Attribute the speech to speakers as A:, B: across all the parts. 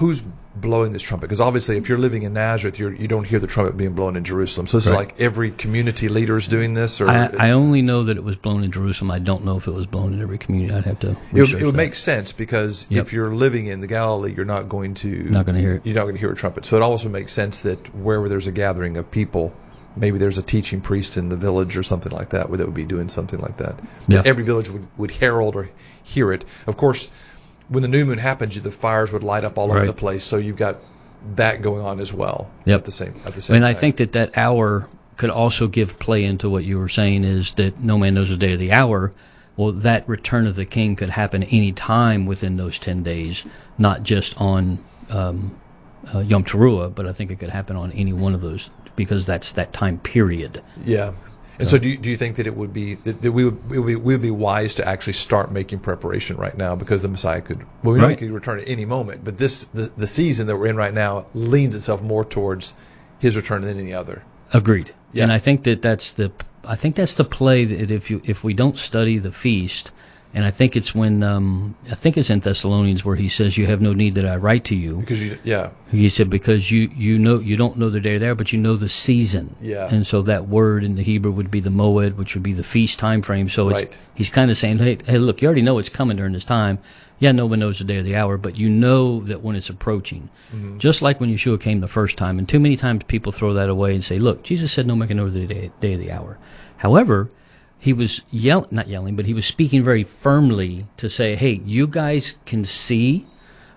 A: who's blowing this trumpet? Because obviously, if you're living in Nazareth, you don't hear the trumpet being blown in Jerusalem. So this is like every community leader is doing this? Or
B: I only know that it was blown in Jerusalem. I don't know if it was blown in every community. I'd have to research
A: It would
B: that.
A: make sense, because if you're living in the Galilee, you're not going to hear it. You're not going to hear a trumpet. So it also makes sense that wherever there's a gathering of people, maybe there's a teaching priest in the village or something like that that would be doing something like that.
B: Yeah.
A: Every village would herald or hear it. Of course, when the new moon happens, the fires would light up all over the place. So you've got that going on as well at the same time.
B: And I think that hour could also give play into what you were saying, is that no man knows the day or the hour. Well, that return of the king could happen any time within those 10 days, not just on Yom Teruah, but I think it could happen on any one of those, because that's that time period.
A: Yeah. And so do you think that it would be that we would be wise to actually start making preparation right now, because the Messiah could he could return at any moment, but the season that we're in right now leans itself more towards his return than any other.
B: Agreed.
A: Yeah.
B: And I think that's the play, that if we don't study the feast, and I think it's when I think it's in Thessalonians where he says, "You have no need that I write to you,"
A: because
B: he said, because you know, you don't know the day there, but you know the season.
A: Yeah.
B: And so that word in the Hebrew would be the moed, which would be the feast time frame. So he's kind of saying, hey, look, you already know it's coming during this time. Yeah, no one knows the day or the hour, but you know that when it's approaching. Mm-hmm. Just like when Yeshua came the first time, and too many times people throw that away and say, look, Jesus said no man can know the day or the hour. However, he was not yelling, but he was speaking very firmly to say, hey, you guys can see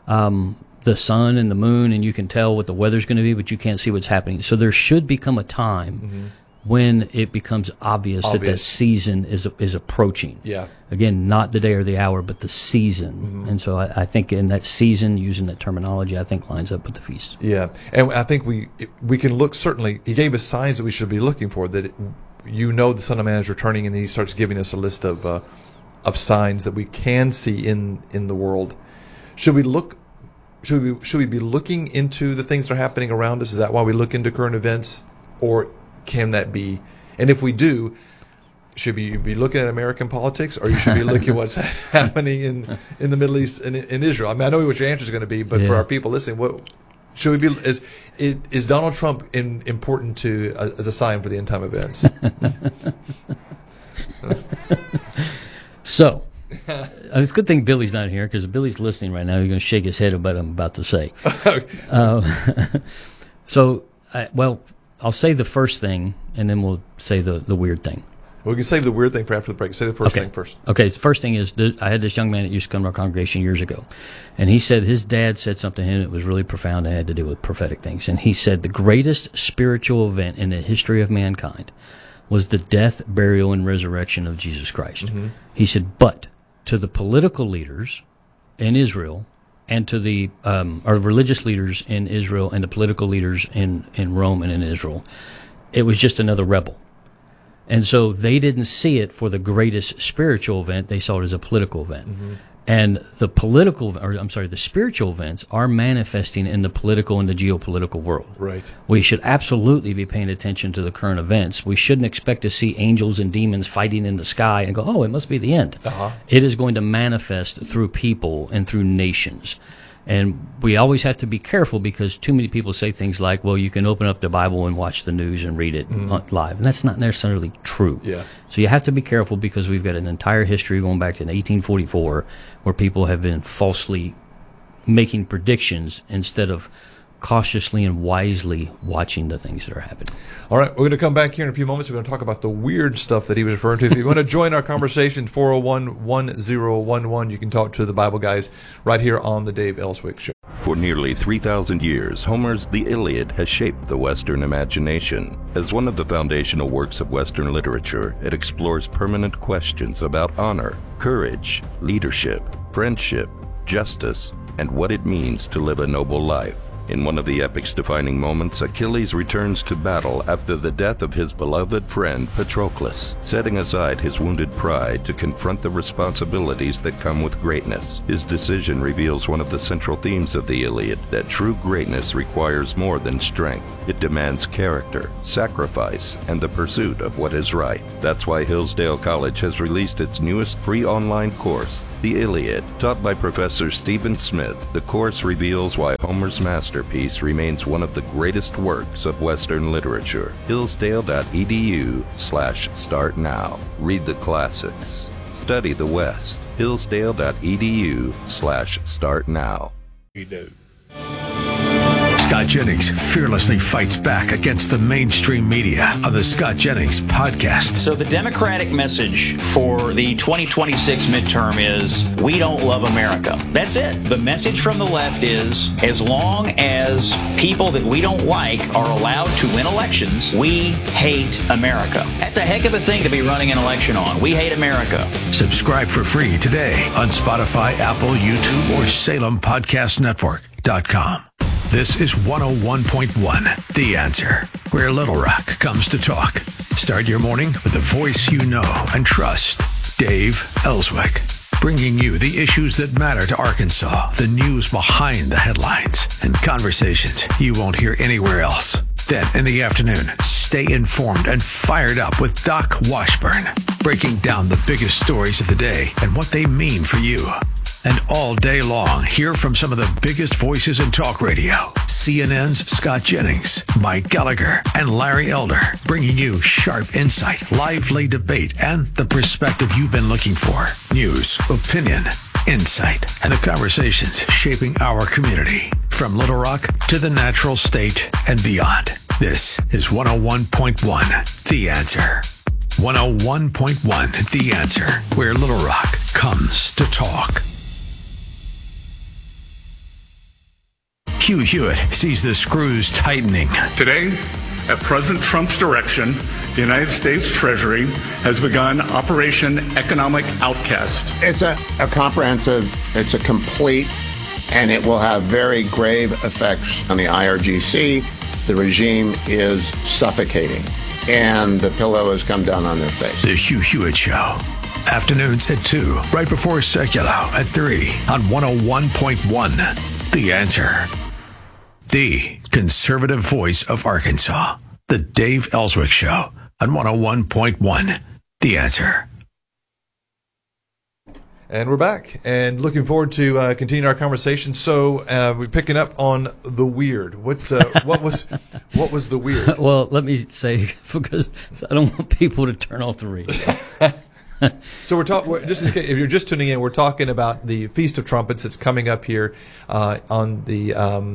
B: the sun and the moon, and you can tell what the weather's going to be, but you can't see what's happening. So there should become a time when it becomes obvious that season is approaching.
A: Yeah.
B: Again, not the day or the hour, but the season. Mm-hmm. And so I think in that season, using that terminology, I think lines up with the feast.
A: Yeah. And I think we can look, certainly, he gave us signs that we should be looking for, that the Son of Man is returning, and he starts giving us a list of signs that we can see in the world. Should we be looking into the things that are happening around us? Is that why we look into current events, or can that be? And if we do, should we be looking at American politics, or you should be looking at what's happening in the Middle East and in Israel? I mean, I know what your answer is going to be, but for our people listening, what should we be? Is Donald Trump important as a sign for the end time events?
B: So, it's a good thing Billy's not here, because if Billy's listening right now, he's going to shake his head about what I'm about to say. I'll say the first thing, and then we'll say the weird thing.
A: We can save the weird thing for after the break. Say the first thing first.
B: Okay, the first thing is, I had this young man that used to come to our congregation years ago, and he said his dad said something to him that was really profound and had to do with prophetic things. And he said the greatest spiritual event in the history of mankind was the death, burial, and resurrection of Jesus Christ. Mm-hmm. He said, but to the political leaders in Israel, and to the religious leaders in Israel, and the political leaders in Rome and in Israel, it was just another rebel. And so they didn't see it for the greatest spiritual event. They saw it as a political event. Mm-hmm. And the spiritual events are manifesting in the political and the geopolitical world.
A: Right.
B: We should absolutely be paying attention to the current events. We shouldn't expect to see angels and demons fighting in the sky and go, oh, it must be the end. Uh-huh. It is going to manifest through people and through nations. And we always have to be careful, because too many people say things like, well, you can open up the Bible and watch the news and read it live. And that's not necessarily true.
A: Yeah.
B: So you have to be careful, because we've got an entire history going back to 1844 where people have been falsely making predictions instead of cautiously and wisely watching the things that are happening.
A: All right, we're going to come back here in a few moments. We're going to talk about the weird stuff that he was referring to. If you want to join our conversation, 401-1011, you can talk to the Bible guys right here on the Dave Ellswick Show.
C: For nearly 3,000 years, Homer's The Iliad has shaped the Western imagination. As one of the foundational works of Western literature, it explores permanent questions about honor, courage, leadership, friendship, justice, and what it means to live a noble life. In one of the epic's defining moments, Achilles returns to battle after the death of his beloved friend Patroclus, setting aside his wounded pride to confront the responsibilities that come with greatness. His decision reveals one of the central themes of the Iliad, that true greatness requires more than strength. It demands character, sacrifice, and the pursuit of what is right. That's why Hillsdale College has released its newest free online course, The Iliad, taught by Professor Stephen Smith. Smith, the course reveals why Homer's masterpiece remains one of the greatest works of Western literature. Hillsdale.edu/start now. Read the classics. Study the West. Hillsdale.edu/start now.
D: We do.
E: Scott Jennings fearlessly fights back against the mainstream media on the Scott Jennings podcast.
F: So the Democratic message for the 2026 midterm is, we don't love America. That's it. The message from the left is, as long as people that we don't like are allowed to win elections, we hate America. That's a heck of a thing to be running an election on. We hate America.
E: Subscribe for free today on Spotify, Apple, YouTube, or SalemPodcastNetwork.com. This is 101.1 The Answer, where Little Rock comes to talk. Start your morning with a voice you know and trust. Dave Ellswick, bringing you the issues that matter to Arkansas, the news behind the headlines, and conversations you won't hear anywhere else. Then in the afternoon, stay informed and fired up with Doc Washburn, breaking down the biggest stories of the day and what they mean for you. And all day long, hear from some of the biggest voices in talk radio. CNN's Scott Jennings, Mike Gallagher, and Larry Elder, bringing you sharp insight, lively debate, and the perspective you've been looking for. News, opinion, insight, and the conversations shaping our community. From Little Rock to the natural state and beyond. This is 101.1 The Answer. 101.1 The Answer, where Little Rock comes to talk. Hugh Hewitt sees the screws tightening.
G: Today, at President Trump's direction, the United States Treasury has begun Operation Economic Outcast.
H: It's a comprehensive, it's a complete, and it will have very grave effects on the IRGC. The regime is suffocating, and the pillow has come down on their face.
E: The Hugh Hewitt Show. Afternoons at 2, right before Secular at 3 on 101.1 The Answer. The conservative voice of Arkansas. The Dave Ellswick Show on 101.1 The Answer.
A: And we're back and looking forward to continuing our conversation. So we're picking up on the weird. What was the weird?
B: Well, let me say, because I don't want people to turn off the radio.
A: So we're talking. Just in case, if you're just tuning in, we're talking about the Feast of Trumpets. It's coming up here on the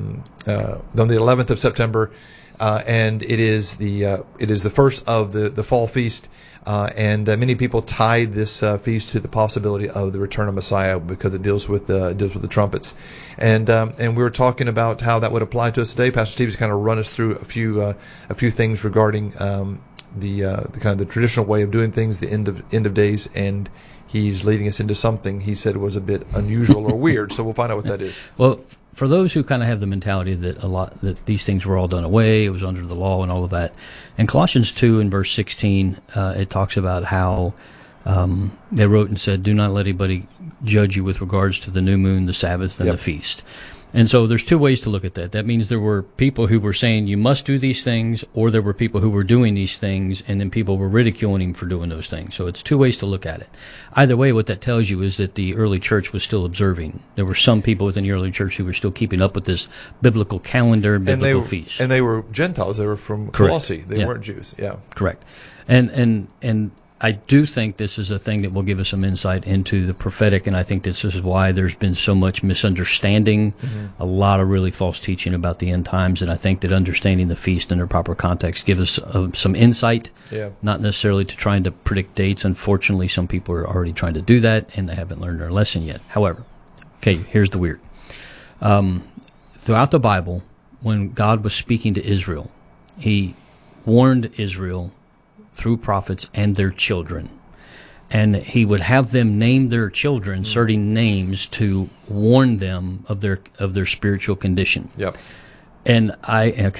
A: 11th of September, and it is the first of the fall feast. And many people tie this feast to the possibility of the return of Messiah because it deals with the trumpets. And we were talking about how that would apply to us today. Pastor Steve has kind of run us through a few things regarding the kind of the traditional way of doing things, the end of days, and he's leading us into something he said was a bit unusual or weird. So we'll find out what that is.
B: Well, for those who kind of have the mentality that these things were all done away, it was under the law and all of that. In Colossians 2 and verse 16, it talks about how they wrote and said, "Do not let anybody judge you with regards to the new moon, the Sabbath, and the feast." And so there's two ways to look at that. That means there were people who were saying you must do these things, or there were people who were doing these things, and then people were ridiculing him for doing those things. So it's two ways to look at it. Either way, what that tells you is that the early church was still observing. There were some people within the early church who were still keeping up with this biblical calendar, biblical feast.
A: And they were Gentiles. They were from Colossae. They weren't Jews. Yeah.
B: Correct. And I do think this is a thing that will give us some insight into the prophetic, and I think this is why there's been so much misunderstanding, a lot of really false teaching about the end times, and I think that understanding the feast in their proper context gives us some insight, not necessarily to trying to predict dates. Unfortunately, some people are already trying to do that, and they haven't learned their lesson yet. However, okay, here's the weird. Throughout the Bible, when God was speaking to Israel, he warned Israel through prophets and their children. And he would have them name their children certain names to warn them of their spiritual condition.
A: Yep.
B: And I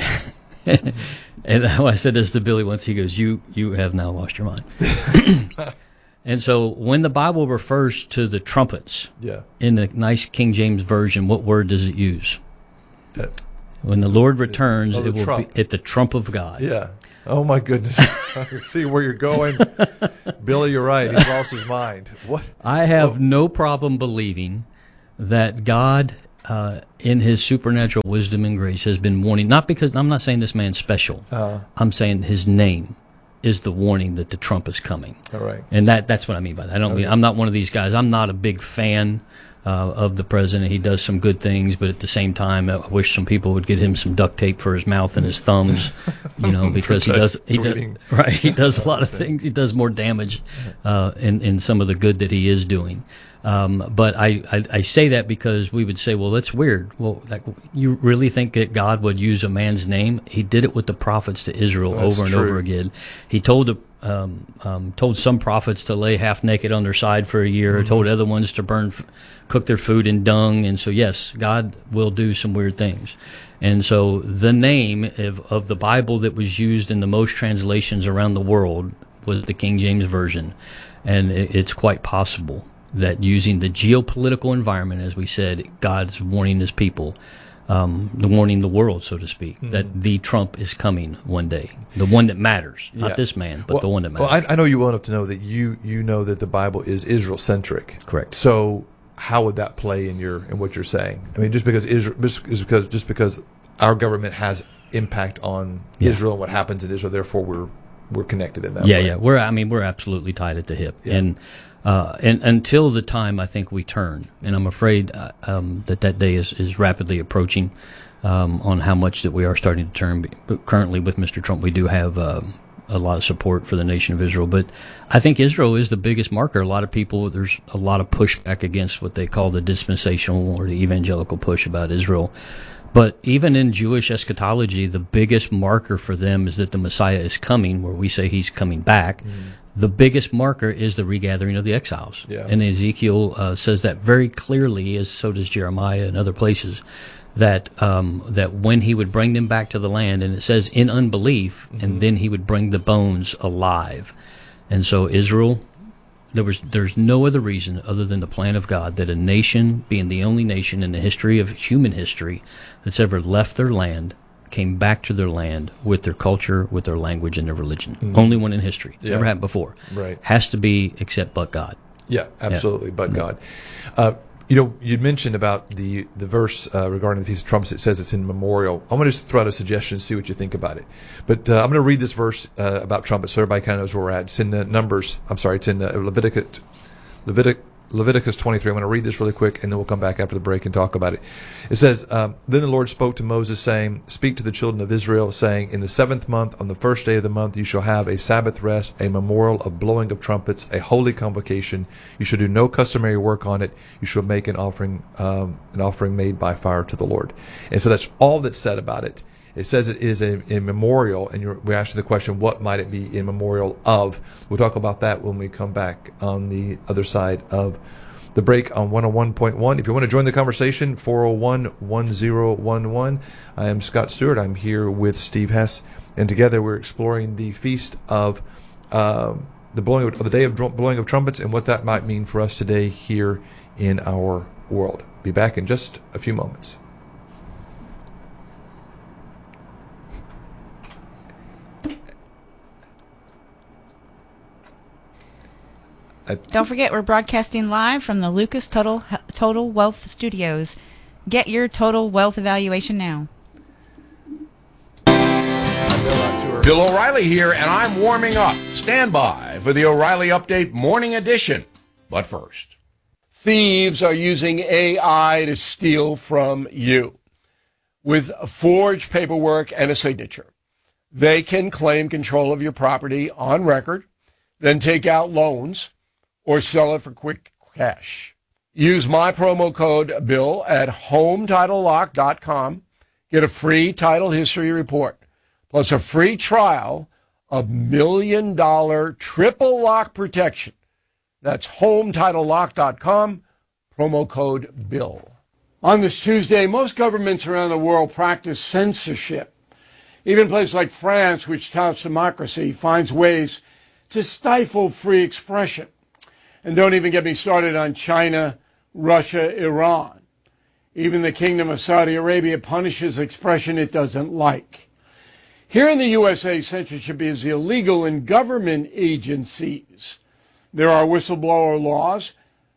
B: said this to Billy once. He goes, "You have now lost your mind." And so when the Bible refers to the trumpets, in the nice King James Version, what word does it use? When the Lord returns, it will be at the trump of God.
A: Yeah. Oh my goodness! I can see where you're going, Billy. You're right. He's lost his mind. What?
B: I have no problem believing that God in his supernatural wisdom and grace, has been warning, not because, I'm not saying this man's special. I'm saying his name is the warning that the Trump is coming.
A: All right.
B: And that's what I mean by that. I'm not one of these guys. I'm not a big fan of the president. He does some good things, but at the same time, I wish some people would get him some duct tape for his mouth and his thumbs, because he does a lot of things. He does more damage in some of the good that he is doing. But I say that because we would say, well, that's weird. Well, you really think that God would use a man's name? He did it with the prophets to Israel over and over again. He told some prophets to lay half naked on their side for a year, told other ones to cook their food in dung. And so, yes, God will do some weird things. And so the name of the Bible that was used in the most translations around the world was the King James Version. And it's quite possible that using the geopolitical environment, as we said, God's warning his people, warning the world, so to speak, that the Trump is coming one day. The one that matters. Not this man, but the one that matters.
A: Well, I know you well enough to know that you know that the Bible is Israel-centric.
B: Correct.
A: So how would that play in what you're saying? I mean, just because our government has impact on Israel and what happens in Israel, therefore we're connected in that way.
B: Yeah. We're absolutely tied at the hip. Yeah. And until the time I think we turn, and I'm afraid that day is rapidly approaching on how much that we are starting to turn. But currently with Mr. Trump, we do have a lot of support for the nation of Israel. But I think Israel is the biggest marker. A lot of people, there's a lot of pushback against what they call the dispensational or the evangelical push about Israel. But even in Jewish eschatology, the biggest marker for them is that the Messiah is coming, where we say he's coming back. The biggest marker is the regathering of the exiles. Yeah. And Ezekiel says that very clearly, as so does Jeremiah and other places, that when he would bring them back to the land, and it says in unbelief, and then he would bring the bones alive. And so Israel, there's no other reason other than the plan of God that a nation, being the only nation in the history of human history that's ever left their land, came back to their land with their culture, with their language, and their religion. Only one in history. Yeah. Never happened before. Right. Has to be except but God.
A: Yeah, absolutely, but God. You'd mentioned about the verse regarding the Feast of Trumpets. It says it's in memorial. I'm going to just throw out a suggestion and see what you think about it. But I'm going to read this verse about trumpets so everybody kind of knows where we're at. It's in it's in Leviticus 23. I'm going to read this really quick, and then we'll come back after the break and talk about it. It says, Then the Lord spoke to Moses, saying, Speak to the children of Israel, saying, In the 7th month, on the first day of the month, you shall have a Sabbath rest, a memorial of blowing of trumpets, a holy convocation. You shall do no customary work on it. You shall make an offering made by fire to the Lord. And so that's all that's said about it. It says it is a memorial, and we're asking the question, what might it be in memorial of? We'll talk about that when we come back on the other side of the break on 101.1. If you want to join the conversation, 401-1011. I am Scott Stewart. I'm here with Steve Hess, and together we're exploring the feast of the day of blowing of trumpets and what that might mean for us today here in our world. Be back in just a few moments.
D: Don't forget, we're broadcasting live from the Lucas Total Wealth Studios. Get your total wealth evaluation now.
I: Bill O'Reilly here, and I'm warming up. Stand by for the O'Reilly Update Morning Edition. But first, thieves are using AI to steal from you. With forged paperwork and a signature, they can claim control of your property on record, then take out loans, or sell it for quick cash. Use my promo code BILL at HomeTitleLock.com. Get a free title history report, plus a free trial of $1 million triple lock protection. That's HomeTitleLock.com, promo code BILL. On this Tuesday, most governments around the world practice censorship. Even places like France, which touts democracy, finds ways to stifle free expression. And don't even get me started on China, Russia, Iran. Even the Kingdom of Saudi Arabia punishes expression it doesn't like. Here in the USA, censorship is illegal in government agencies. There are whistleblower laws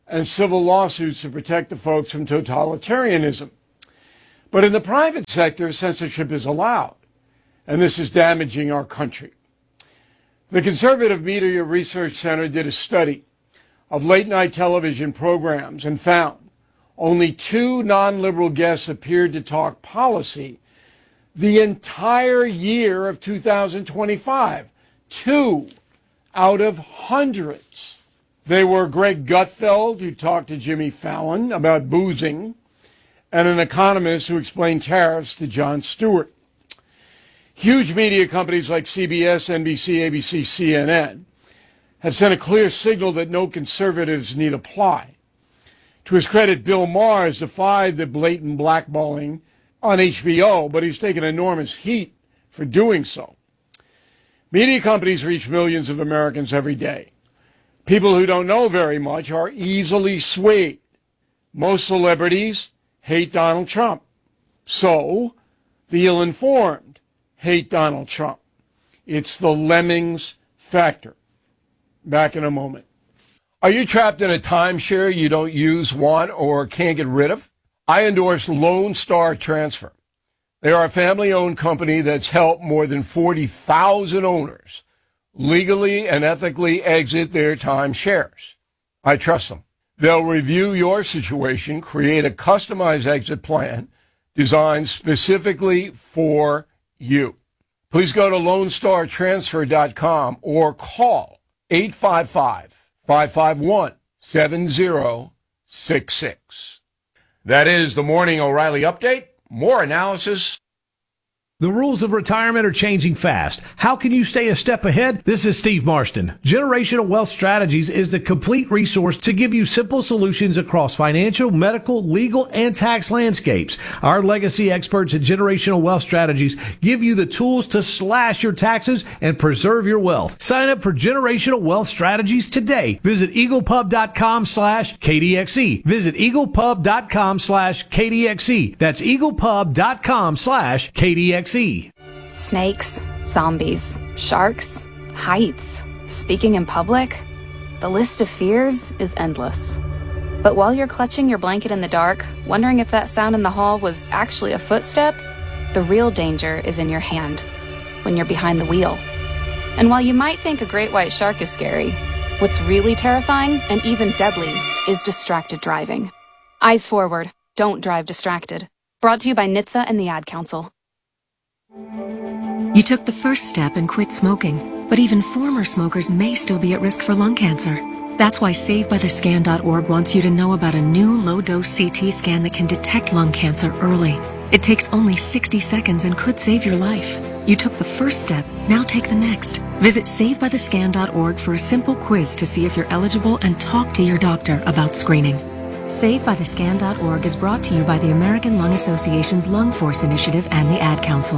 I: and civil lawsuits to protect the folks from totalitarianism. But in the private sector, censorship is allowed, and this is damaging our country. The Conservative Media Research Center did a study of late-night television programs and found only 2 non-liberal guests appeared to talk policy the entire year of 2025. 2 out of hundreds. They were Greg Gutfeld, who talked to Jimmy Fallon about boozing, and an economist who explained tariffs to Jon Stewart. Huge media companies like CBS, NBC, ABC, CNN have sent a clear signal that no conservatives need apply. To his credit, Bill Maher has defied the blatant blackballing on HBO, but he's taken enormous heat for doing so. Media companies reach millions of Americans every day. People who don't know very much are easily swayed. Most celebrities hate Donald Trump. So, the ill-informed hate Donald Trump. It's the lemmings factor. Back in a moment. Are you trapped in a timeshare you don't use, want, or can't get rid of? I endorse Lone Star Transfer. They are a family-owned company that's helped more than 40,000 owners legally and ethically exit their timeshares. I trust them. They'll review your situation, create a customized exit plan designed specifically for you. Please go to LoneStarTransfer.com or call 855-551-7066. That is the Morning O'Reilly Update. More analysis.
J: The rules of retirement are changing fast. How can you stay a step ahead? This is Steve Marston. Generational Wealth Strategies is the complete resource to give you simple solutions across financial, medical, legal, and tax landscapes. Our legacy experts at Generational Wealth Strategies give you the tools to slash your taxes and preserve your wealth. Sign up for Generational Wealth Strategies today. Visit eaglepub.com/KDXE. Visit eaglepub.com/KDXE. That's eaglepub.com/KDXE.
K: Snakes, zombies, sharks, heights, speaking in public. The list of fears is endless. But while you're clutching your blanket in the dark, wondering if that sound in the hall was actually a footstep, the real danger is in your hand, when you're behind the wheel. And while you might think a great white shark is scary, what's really terrifying and even deadly is distracted driving. Eyes forward, don't drive distracted. Brought to you by NHTSA and the Ad Council.
L: You took the first step and quit smoking, but even former smokers may still be at risk for lung cancer. That's why SaveByTheScan.org wants you to know about a new low-dose CT scan that can detect lung cancer early. It takes only 60 seconds and could save your life. You took the first step, now take the next. Visit SaveByTheScan.org for a simple quiz to see if you're eligible and talk to your doctor about screening. SaveByTheScan.org is brought to you by the American Lung Association's Lung Force Initiative and the Ad Council.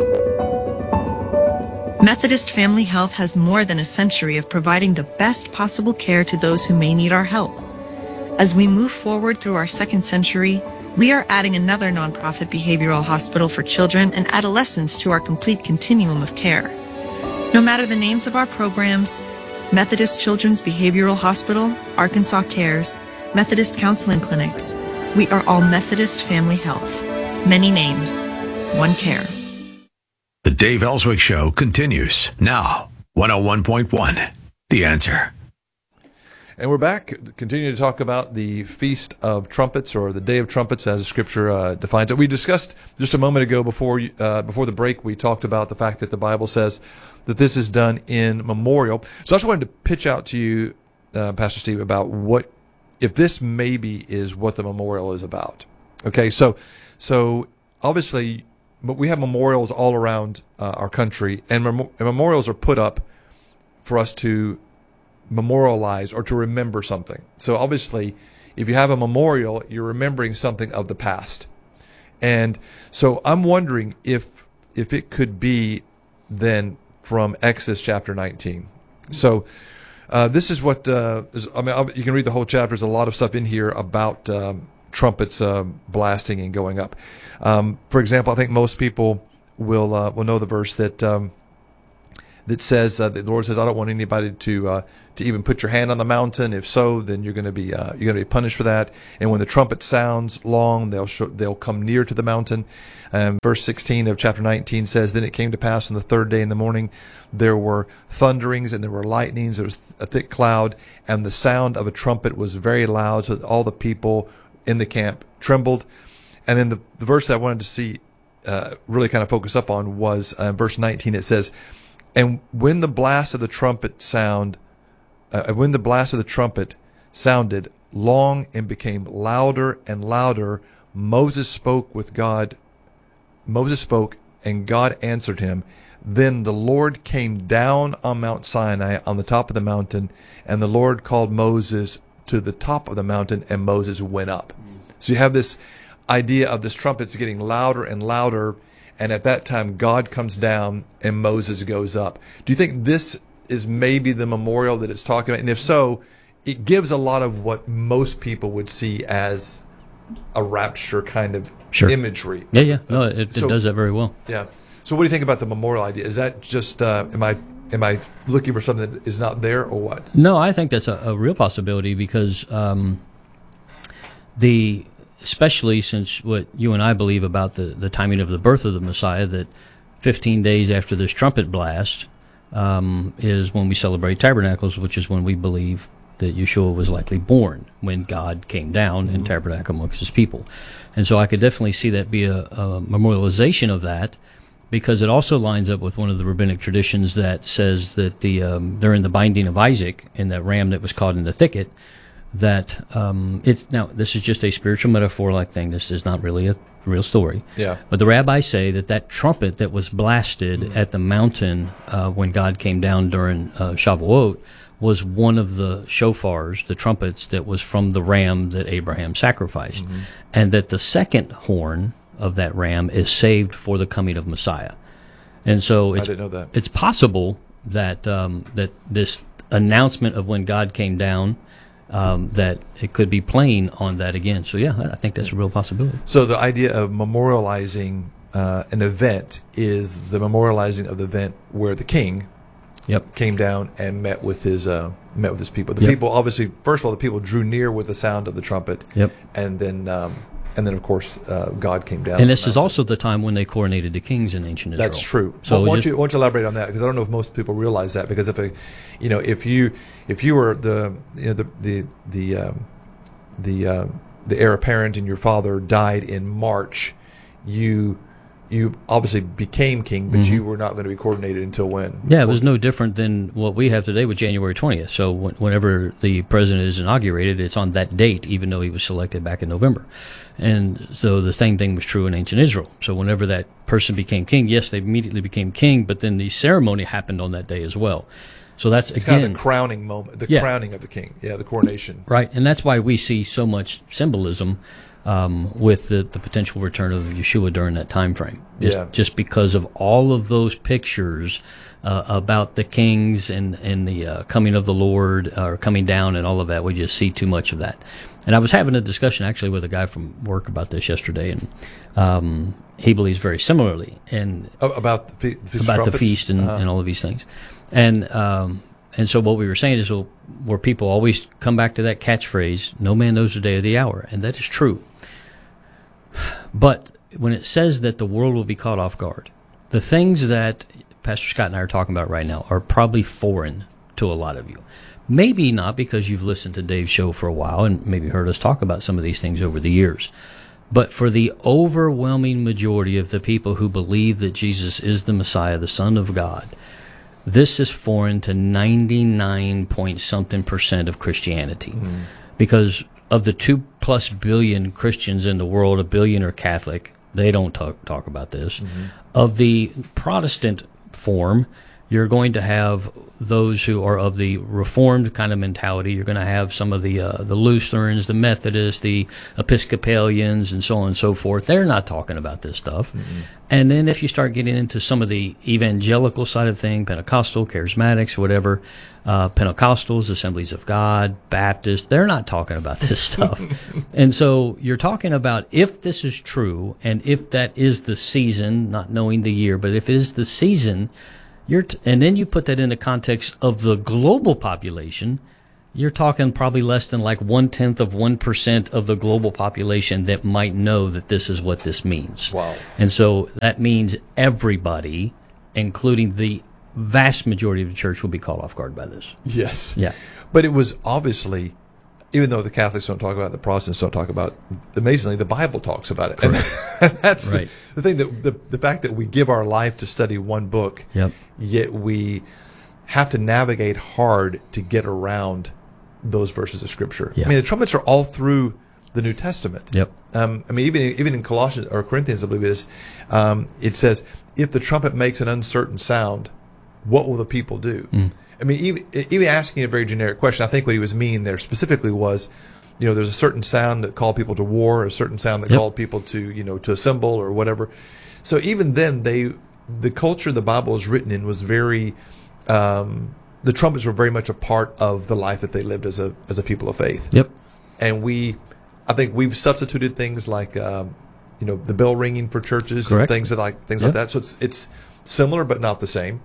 M: Methodist Family Health has more than a century of providing the best possible care to those who may need our help. As we move forward through our second century, we are adding another nonprofit behavioral hospital for children and adolescents to our complete continuum of care. No matter the names of our programs, Methodist Children's Behavioral Hospital, Arkansas Cares, Methodist Counseling Clinics, we are all Methodist Family Health. Many names, one care.
E: The Dave Ellswick Show continues now. 101.1, The Answer.
A: And we're back, continuing to talk about the Feast of Trumpets, or the Day of Trumpets, as the Scripture defines it. We discussed just a moment ago before the break. We talked about the fact that the Bible says that this is done in memorial. So I just wanted to pitch out to you, Pastor Steve, about what if this maybe is what the memorial is about. Okay, so obviously. But we have memorials all around our country, and memorials are put up for us to memorialize or to remember something. So obviously, if you have a memorial, you're remembering something of the past. And so I'm wondering if it could be then from Exodus chapter 19. So this is what you can read the whole chapter. There's a lot of stuff in here about trumpets blasting and going up. For example, I think most people will know the verse that that says that the Lord says, I don't want anybody to even put your hand on the mountain. If so, then you're going to be punished for that. And when the trumpet sounds long, they'll come near to the mountain. Verse 16 of chapter 19 says, Then it came to pass on the third day in the morning, there were thunderings and there were lightnings. There was a thick cloud, and the sound of a trumpet was very loud, so that all the people in the camp trembled. And then the verse that I wanted to see really kind of focus up on was verse 19. It says, And when the blast of the trumpet sounded long and became louder and louder, Moses spoke, and God answered him. Then the Lord came down on Mount Sinai on the top of the mountain, and the Lord called Moses to the top of the mountain, and Moses went up. So you have this idea of this trumpets getting louder and louder, and at that time God comes down and Moses goes up. Do you think this is maybe the memorial that it's talking about? And if so, it gives a lot of what most people would see as a rapture kind of imagery.
B: Yeah. No, it does that very well.
A: Yeah. So what do you think about the memorial idea? Is that just, am I looking for something that is not there, or what?
B: No, I think that's a real possibility, because especially since what you and I believe about the timing of the birth of the Messiah, that 15 days after this trumpet blast is when we celebrate Tabernacles, which is when we believe that Yeshua was likely born, when God came down and tabernacled amongst his people. And so I could definitely see that be a memorialization of that, because it also lines up with one of the rabbinic traditions that says that during the binding of Isaac and that ram that was caught in the thicket, that this is just a spiritual metaphor-like thing. This is not really a real story.
A: Yeah.
B: But the rabbis say that trumpet that was blasted at the mountain when God came down during Shavuot was one of the shofars, the trumpets, that was from the ram that Abraham sacrificed. And that the second horn of that ram is saved for the coming of Messiah. And so
A: I didn't know that.
B: It's possible that that this announcement of when God came down, that it could be playing on that again. So yeah, I think that's a real possibility.
A: So the idea of memorializing an event is the memorializing of the event where the king came down and met with his people. The people, obviously, first of all, the people drew near with the sound of the trumpet. And then of course, God came down.
B: And this is also the time when they coronated the kings in ancient Israel.
A: That's true. So why don't you elaborate on that? Because I don't know if most people realize that. Because if you were the heir apparent and your father died in March, you obviously became king, but you were not going to be coordinated until when?
B: Yeah, it was no different than what we have today with January 20th. So whenever the president is inaugurated, it's on that date, even though he was selected back in November. And so the same thing was true in ancient Israel. So whenever that person became king, yes, they immediately became king, but then the ceremony happened on that day as well. So it's
A: kind of the crowning moment, crowning of the king, the coronation.
B: Right, and that's why we see so much symbolism with the potential return of Yeshua during that time frame. Just because of all of those pictures about the kings and the coming of the Lord, or coming down and all of that, we just see too much of that. And I was having a discussion actually with a guy from work about this yesterday, and he believes very similarly and
A: about the
B: feast and all of these things. And so what we were saying is, where people always come back to that catchphrase, no man knows the day or the hour, and that is true. But when it says that the world will be caught off guard, the things that Pastor Scott and I are talking about right now are probably foreign to a lot of you. Maybe not because you've listened to Dave's show for a while and maybe heard us talk about some of these things over the years. But for the overwhelming majority of the people who believe that Jesus is the Messiah, the Son of God, this is foreign to 99-point-something% of Christianity. Because of the 2+ billion Christians in the world, 1 billion are Catholic. They don't talk about this. Of the Protestant form, you're going to have those who are of the Reformed kind of mentality. You're going to have some of the Lutherans, the Methodists, the Episcopalians, and so on and so forth. They're not talking about this stuff. And then if you start getting into some of the evangelical side of things, Pentecostal, Charismatics, whatever, Pentecostals, Assemblies of God, Baptists, they're not talking about this stuff. And so you're talking about, if this is true, and if that is the season, not knowing the year, but if it is the season, And then you put that in the context of the global population. You're talking probably less than like 0.1% of the global population that might know that this is what this means.
A: Wow.
B: And so that means everybody, including the vast majority of the church, will be caught off guard by this.
A: Yes.
B: Yeah.
A: But it was obviously, even though the Catholics don't talk about it, the Protestants don't talk about it, amazingly, the Bible talks about it. And that's
B: right.
A: the thing, that the fact that we give our life to study one book,
B: yep.
A: yet we have to navigate hard to get around those verses of Scripture.
B: Yeah.
A: I mean, the trumpets are all through the New Testament.
B: Yep.
A: I mean, even in Colossians or Corinthians, I believe it is, it says, if the trumpet makes an uncertain sound, what will the people do? I mean, even asking a very generic question, I think what he was meaning there specifically was, there's a certain sound that called people to war, a certain sound that called people to, to assemble or whatever. So even then, the culture the Bible is written in was very, the trumpets were very much a part of the life that they lived as a people of faith.
B: Yep.
A: And I think we've substituted things like, the bell ringing for churches.
B: Correct.
A: And things like that. So it's similar but not the same.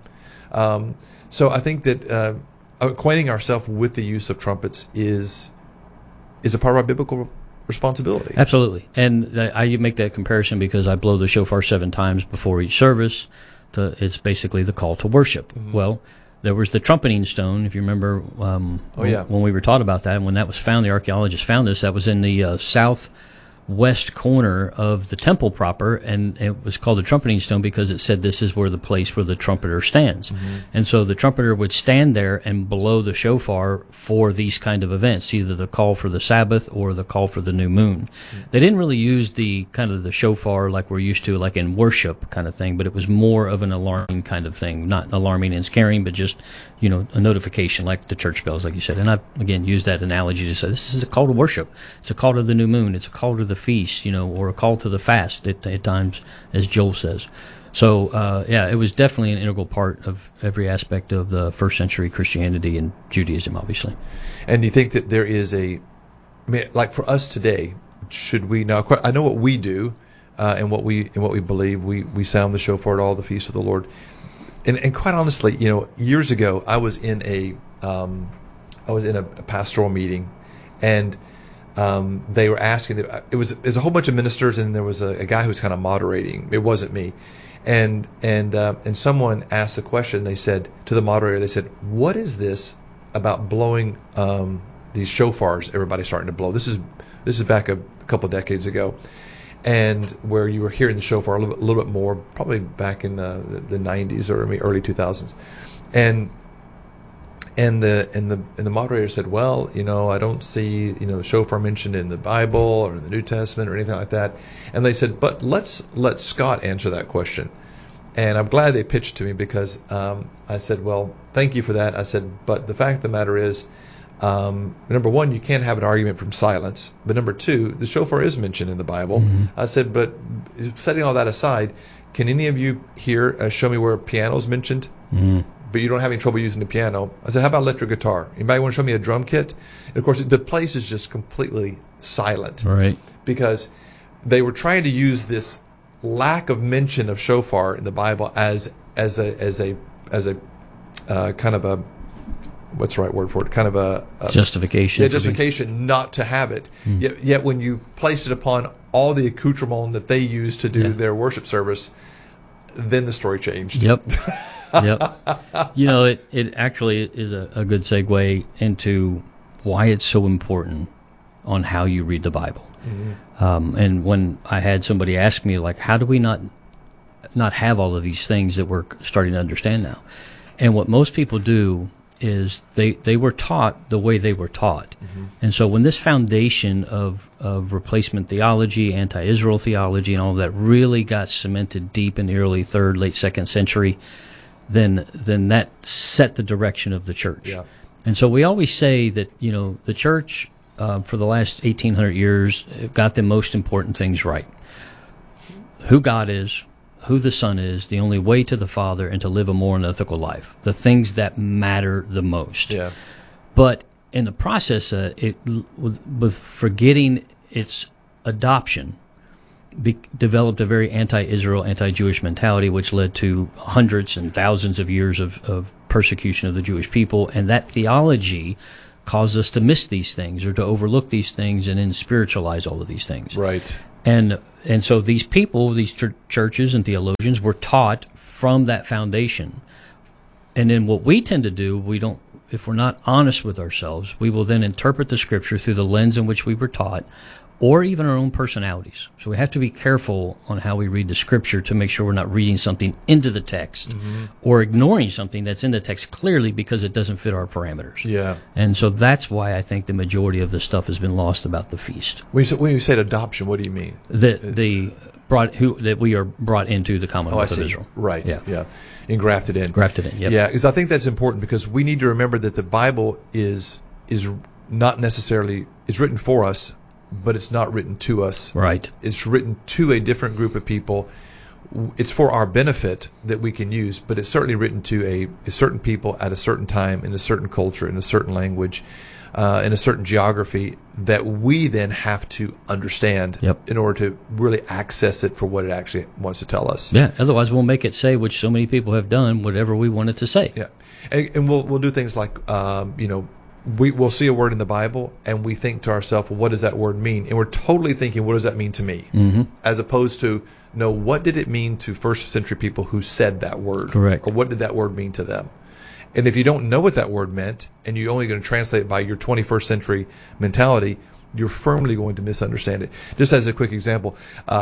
A: So I think that acquainting ourselves with the use of trumpets is a part of our biblical responsibility.
B: Absolutely. And I make that comparison because I blow the shofar 7 times before each service. It's basically the call to worship. Mm-hmm. Well, there was the trumpeting stone, if you remember, when we were taught about that. When that was found, the archaeologists found this. That was in the southwest corner of the temple proper, and it was called the trumpeting stone because it said this is where the place where the trumpeter stands. Mm-hmm. And so the trumpeter would stand there and blow the shofar for these kind of events, either the call for the Sabbath or the call for the new moon. Mm-hmm. They didn't really use the kind of the shofar like we're used to, like in worship kind of thing, but it was more of an alarming kind of thing, not alarming and scaring, but just, a notification like the church bells, like you said. And I've, again, used that analogy to say this is a call to worship. It's a call to the new moon. It's a call to the feast, or a call to the fast at times, as Joel says. So, it was definitely an integral part of every aspect of the first century Christianity and Judaism, obviously.
A: And do you think that there is like for us today, should we now? I know what we do, and what we believe. We sound the shofar at all the feasts of the Lord. And quite honestly, years ago, I was in a pastoral meeting, and they were asking. It was a whole bunch of ministers, and there was a guy who was kind of moderating. It wasn't me, and someone asked the question. They said to the moderator, they said, "What is this about blowing these shofars? Everybody's starting to blow. This is back a couple of decades ago." And where you were hearing the shofar a little bit more, probably back in the 90s or early 2000s, and the moderator said, "Well, I don't see shofar mentioned in the Bible or in the New Testament or anything like that." And they said, "But let's let Scott answer that question." And I'm glad they pitched to me because I said, "Well, thank you for that." I said, "But the fact of the matter is." Number one, you can't have an argument from silence. But number two, the shofar is mentioned in the Bible. Mm-hmm. I said, but setting all that aside, can any of you here show me where a piano is mentioned? Mm-hmm. But you don't have any trouble using the piano. I said, how about electric guitar? Anybody want to show me a drum kit? And of course, the place is just completely silent.
B: Right.
A: Because they were trying to use this lack of mention of shofar in the Bible as a kind of a, what's the right word for it? Kind of a
B: justification.
A: Yeah, justification not to have it. Yet when you place it upon all the accoutrement that they use to do their worship service, then the story changed.
B: Yep. It actually is a good segue into why it's so important on how you read the Bible. Mm-hmm. And when I had somebody ask me, like, how do we not have all of these things that we're starting to understand now? And what most people do is they were taught the way they were taught. Mm-hmm. And so when this foundation of replacement theology, anti-Israel theology, and all of that really got cemented deep in the early 3rd, late 2nd century, then that set the direction of the church.
A: Yeah.
B: And so we always say that, the church for the last 1,800 years got the most important things right. Who God is, who the Son is, the only way to the Father, and to live a moral and ethical life. The things that matter the most.
A: Yeah.
B: But in the process, with forgetting its adoption, developed a very anti-Israel, anti-Jewish mentality, which led to hundreds and thousands of years of persecution of the Jewish people. And that theology caused us to miss these things or to overlook these things and then spiritualize all of these things.
A: Right.
B: And so these people, these churches and theologians were taught from that foundation. And then what we tend to do, if we're not honest with ourselves, we will then interpret the scripture through the lens in which we were taught, or even our own personalities. So we have to be careful on how we read the scripture to make sure we're not reading something into the text or ignoring something that's in the text clearly because it doesn't fit our parameters.
A: Yeah.
B: And so that's why I think the majority of the stuff has been lost about the feast.
A: When you said adoption, what do you mean?
B: That we are brought into the Commonwealth of Israel.
A: Right. Yeah. Engrafted in.
B: Grafted in, yep.
A: Yeah, because I think that's important because we need to remember that the Bible is not necessarily, it's written for us, but it's not written to us.
B: Right.
A: It's written to a different group of people. It's for our benefit that we can use, but it's certainly written to a certain people at a certain time, in a certain culture, in a certain language, in a certain geography that we then have to understand in order to really access it for what it actually wants to tell us.
B: Yeah, otherwise we'll make it say, which so many people have done, whatever we want it to say.
A: Yeah, and we'll do things like, we'll see a word in the Bible and we think to ourselves, well, what does that word mean? And we're totally thinking, what does that mean to me? As opposed to, no, what did it mean to first century people who said that word?
B: Correct.
A: Or what did that word mean to them? And if you don't know what that word meant and you're only going to translate it by your 21st century mentality, you're firmly going to misunderstand it. Just as a quick example,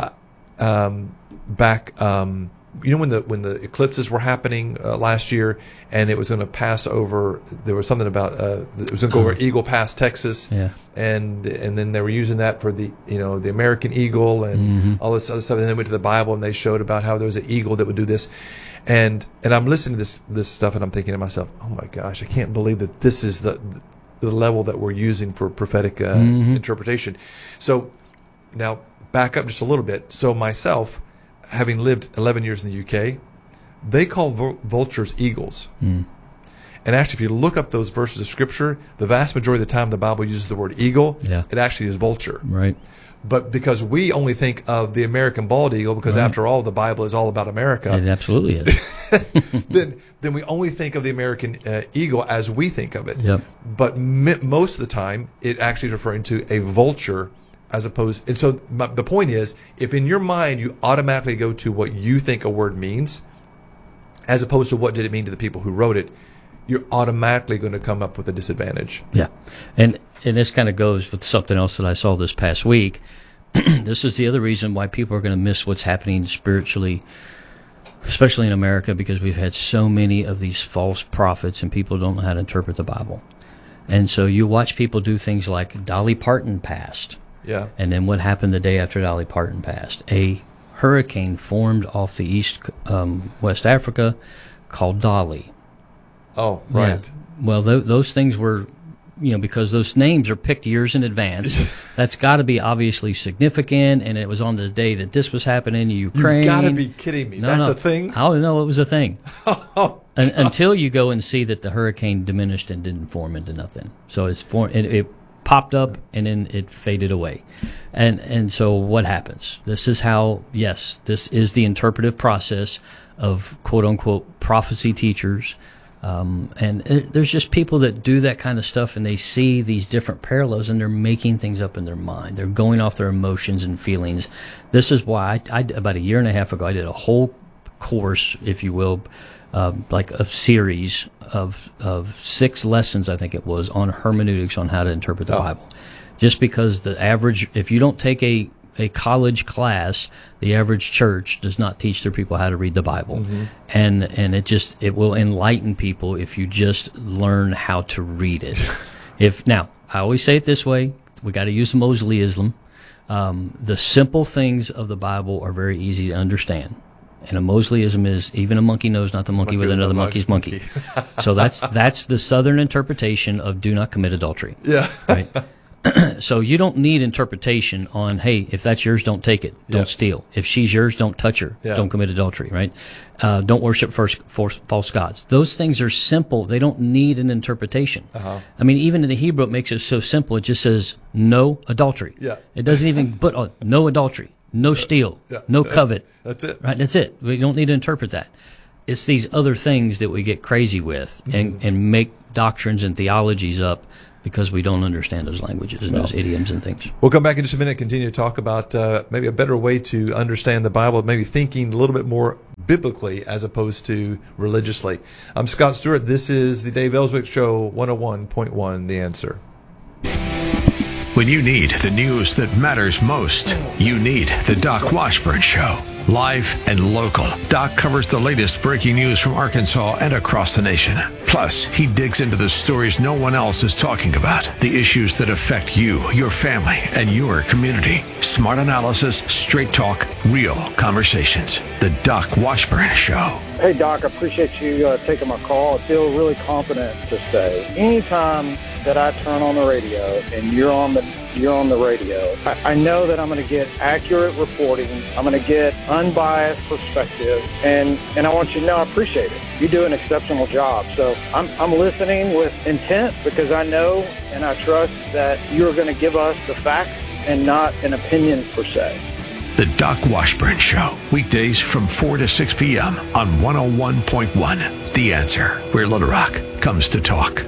A: back when the eclipses were happening last year, and it was going to pass over. There was something about it was going to go over Eagle Pass, Texas, and then they were using that for the American eagle and all this other stuff. And then they went to the Bible and they showed about how there was an eagle that would do this, and I'm listening to this stuff and I'm thinking to myself, oh my gosh, I can't believe that this is the level that we're using for prophetic interpretation. So now back up just a little bit. So myself, having lived 11 years in the UK, they call vultures eagles. And actually, if you look up those verses of Scripture, the vast majority of the time the Bible uses the word eagle, it actually is vulture.
B: Right.
A: But because we only think of the American bald eagle, because after all, the Bible is all about America.
B: It absolutely is.
A: then we only think of the American eagle as we think of it.
B: Yep.
A: But most of the time, it actually is referring to a vulture as opposed. And so the point is, if in your mind you automatically go to what you think a word means, as opposed to what did it mean to the people who wrote it, you're automatically going to come up with a disadvantage.
B: Yeah. And this kind of goes with something else that I saw this past week. This is the other reason why people are going to miss what's happening spiritually, especially in America, because we've had so many of these false prophets and people don't know how to interpret the Bible. And so you watch people do things like Dolly Parton passed.
A: Yeah.
B: And then what happened the day after Dolly Parton passed? A hurricane formed off the West Africa called Dolly.
A: Oh, right.
B: Yeah. Well, those things were, because those names are picked years in advance. That's got to be obviously significant, and it was on the day that this was happening in Ukraine.
A: You've got to be kidding me. That's a thing?
B: I don't know it was a thing. Until you go and see that the hurricane diminished and didn't form into nothing. So it popped up and then it faded away. And so what happens? This is this is the interpretive process of quote-unquote prophecy teachers. And there's just people that do that kind of stuff and they see these different parallels and they're making things up in their mind. They're going off their emotions and feelings. This is why I about a year and a half ago, I did a whole course, if you will, like a series of 6 lessons, I think it was, on hermeneutics, on how to interpret the Bible. Just because the average, if you don't take a college class, the average church does not teach their people how to read the Bible. And it will enlighten people if you just learn how to read it. Now, I always say it this way, we got to use the Mosleyism. The simple things of the Bible are very easy to understand. And a Mosleyism is even a monkey knows not the monkey with another monkey's monkey. So that's the Southern interpretation of do not commit adultery.
A: Yeah.
B: Right? So you don't need interpretation on, hey, if that's yours, don't take it. Don't steal. If she's yours, don't touch her. Don't commit adultery, right? Don't worship false gods. Those things are simple. They don't need an interpretation. I mean, even in the Hebrew, it makes it so simple. It just says no adultery.
A: Yeah.
B: It doesn't even put no adultery. no steal, no covet.
A: That's it.
B: Right? That's it. We don't need to interpret that. It's these other things that we get crazy with and make doctrines and theologies up because we don't understand those languages and those idioms and things.
A: We'll come back in just a minute, continue to talk about maybe a better way to understand the Bible, maybe thinking a little bit more biblically as opposed to religiously. I'm Scott Stewart. This is the Dave Ellswick Show, 101.1 The Answer.
E: When you need the news that matters most, you need the Doc Washburn Show. Live and local, Doc covers the latest breaking news from Arkansas and across the nation. Plus, he digs into the stories no one else is talking about, the issues that affect you, your family, and your community. Smart analysis, straight talk, real conversations. The Doc Washburn Show.
N: Hey, Doc, I appreciate you taking my call. I feel really confident to say anytime that I turn on the radio and you're on the radio, I know that I'm going to get accurate reporting. I'm going to get unbiased perspective, and I want you to know I appreciate it. You do an exceptional job. So I'm listening with intent because I know and I trust that you're going to give us the facts and not an opinion per se.
E: The Doc Washburn Show, weekdays from 4 to 6 p.m. on 101.1 The Answer, where Little Rock comes to talk.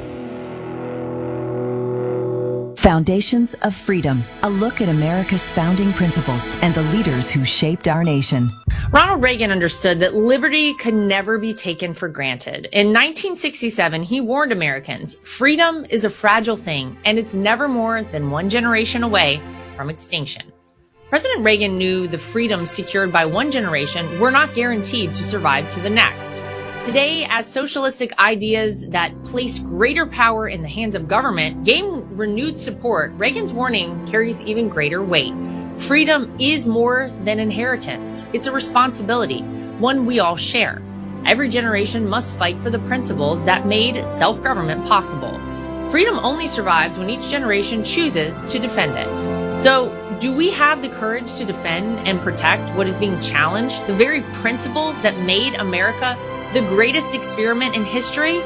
O: Foundations of Freedom, a look at America's founding principles and the leaders who shaped our nation.
P: Ronald Reagan understood that liberty could never be taken for granted. In 1967, he warned Americans, freedom is a fragile thing, and it's never more than one generation away from extinction. President Reagan knew the freedoms secured by one generation were not guaranteed to survive to the next. Today, as socialistic ideas that place greater power in the hands of government gain renewed support, Reagan's warning carries even greater weight. Freedom is more than inheritance. It's a responsibility, one we all share. Every generation must fight for the principles that made self-government possible. Freedom only survives when each generation chooses to defend it. So, do we have the courage to defend and protect what is being challenged, the very principles that made America the greatest experiment in history?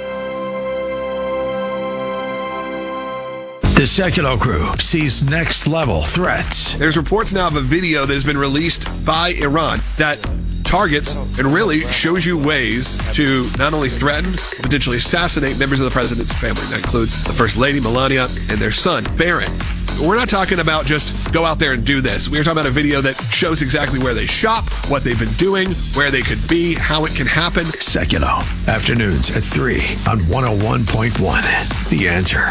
E: The Secular Crew sees next level threats.
Q: There's reports now of a video that has been released by Iran that targets and really shows you ways to not only threaten, but potentially assassinate members of the president's family. That includes the First Lady, Melania, and their son, Barron. We're not talking about just go out there and do this. We're talking about a video that shows exactly where they shop, what they've been doing, where they could be, how it can happen.
E: Secular, afternoons at 3 on 101.1 The Answer.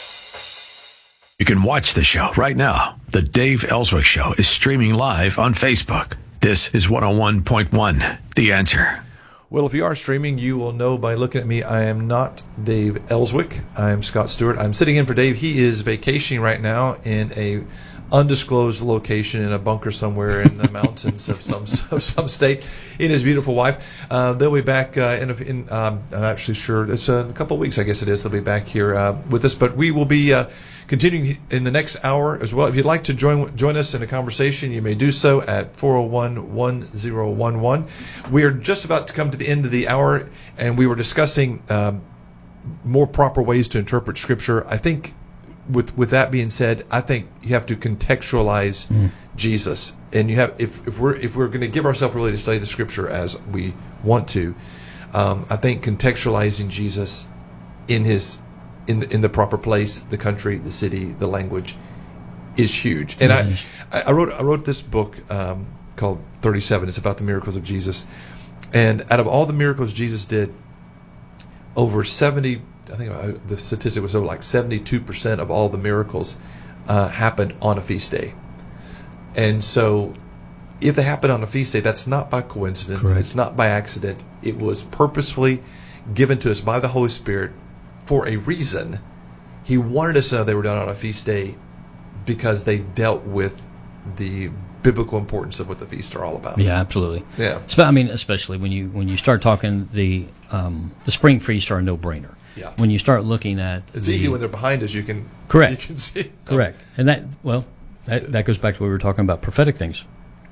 E: You can watch the show right now. The Dave Ellswick Show is streaming live on Facebook. This is 101.1 The Answer.
A: Well, if you are streaming, you will know by looking at me, I am not Dave Ellswick. I am Scott Stewart. I'm sitting in for Dave. He is vacationing right now in a undisclosed location in a bunker somewhere in the mountains of some state. In his beautiful wife. They'll be back I'm actually sure it's a couple of weeks, I guess it is. They'll be back here with us. But we will be continuing in the next hour as well. If you'd like to join us in a conversation, you may do so at 401-1011. We are just about to come to the end of the hour, and we were discussing more proper ways to interpret Scripture. I think with that being said, I think you have to contextualize Jesus, and you have if we're going to give ourselves really to study the Scripture as we want to, I think contextualizing Jesus in the proper place, the country, the city, the language, is huge. And I wrote this book called 37. It's about the miracles of Jesus, and out of all the miracles Jesus did, over 70. I think the statistic was over like 72% of all the miracles happened on a feast day. And so if they happen on a feast day, that's not by coincidence. Correct. It's not by accident. It was purposefully given to us by the Holy Spirit for a reason. He wanted us to know they were done on a feast day because they dealt with the biblical importance of what the feasts are all about.
B: Yeah, absolutely.
A: Yeah.
B: I mean, especially when you start talking the spring feasts are a no-brainer.
A: Yeah.
B: When you start looking at
A: it's easy when they're behind us. You can see.
B: Correct. And that goes back to what we were talking about prophetic things.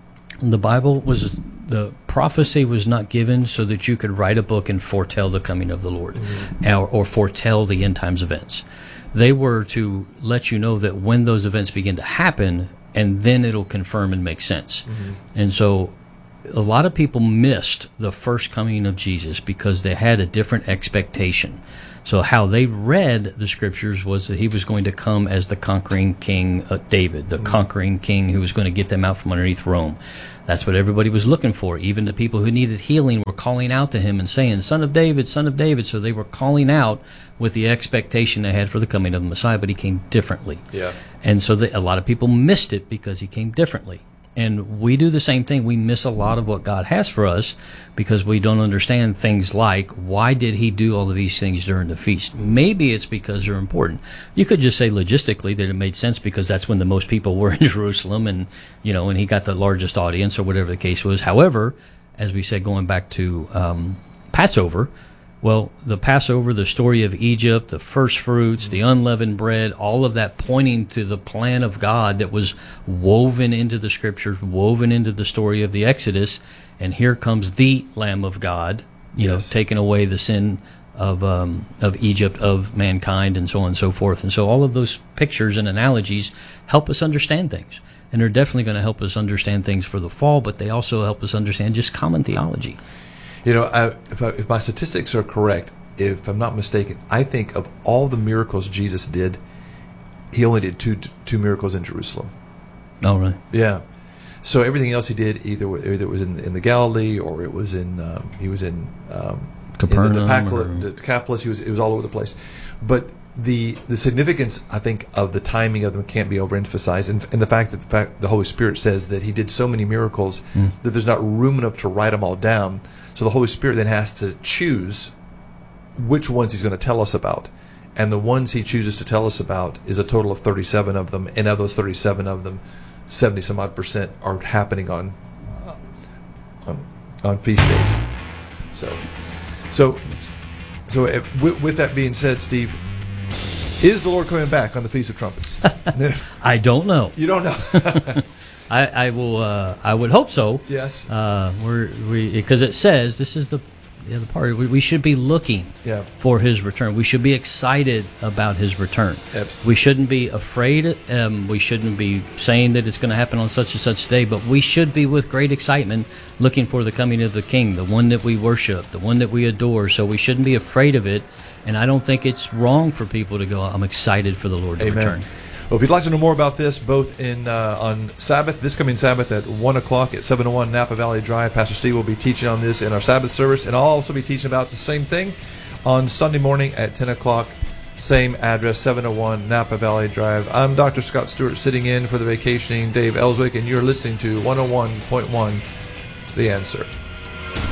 B: The prophecy was not given so that you could write a book and foretell the coming of the Lord, or foretell the end times events. They were to let you know that when those events begin to happen, and then it'll confirm and make sense. And so a lot of people missed the first coming of Jesus because they had a different expectation. So how they read the scriptures was that he was going to come as the conquering king David, the conquering king who was going to get them out from underneath Rome. That's what everybody was looking for. Even the people who needed healing were calling out to him and saying, Son of David, Son of David. So they were calling out with the expectation they had for the coming of the Messiah, but he came differently.
A: Yeah.
B: And so a lot of people missed it because he came differently. And we do the same thing. We miss a lot of what God has for us because we don't understand things like, why did he do all of these things during the feast? Maybe it's because they're important. You could just say logistically that it made sense because that's when the most people were in Jerusalem, and and he got the largest audience or whatever the case was. However, as we said, going back to Passover, well, the Passover, the story of Egypt, the first fruits, the unleavened bread, all of that pointing to the plan of God that was woven into the scriptures, woven into the story of the Exodus. And here comes the Lamb of God, taking away the sin of Egypt, of mankind, and so on and so forth. And so all of those pictures and analogies help us understand things. And they're definitely going to help us understand things for the fall, but they also help us understand just common theology.
A: If my statistics are correct, if I'm not mistaken, I think of all the miracles Jesus did, he only did two miracles in Jerusalem.
B: Oh, really?
A: Yeah. So everything else he did either it was in the Galilee or it was in he was in
B: Capernaum,
A: the Decapolis. He was all over the place. But the significance, I think, of the timing of them can't be overemphasized, and the fact that the Holy Spirit says that he did so many miracles that there's not room enough to write them all down. So the Holy Spirit then has to choose which ones he's going to tell us about. And the ones he chooses to tell us about is a total of 37 of them. And of those 37 of them, 70-some-odd% are happening on feast days. So with that being said, Steve, is the Lord coming back on the Feast of Trumpets?
B: I don't know.
A: You don't know?
B: I will. I would hope so.
A: Yes.
B: Because it says this is the other part. We should be looking for his return. We should be excited about his return.
A: Absolutely.
B: We shouldn't be afraid. We shouldn't be saying that it's going to happen on such and such day. But we should be with great excitement looking for the coming of the King, the one that we worship, the one that we adore. So we shouldn't be afraid of it. And I don't think it's wrong for people to go, I'm excited for the Lord to return.
A: Well, if you'd like to know more about this, both on Sabbath, this coming Sabbath at 1 o'clock at 701 Napa Valley Drive, Pastor Steve will be teaching on this in our Sabbath service, and I'll also be teaching about the same thing on Sunday morning at 10 o'clock, same address, 701 Napa Valley Drive. I'm Dr. Scott Stewart, sitting in for the vacationing Dave Ellswick, and you're listening to 101.1 The Answer.